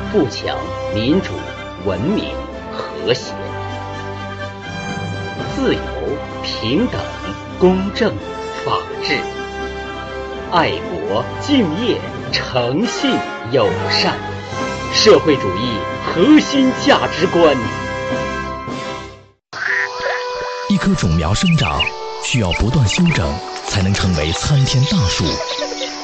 富强、民主、文明、和谐。自由、平等、公正、法治。爱国、敬业、诚信、友善。社会主义核心价值观。 一棵种苗生长需要不断修整，才能成为参天大树。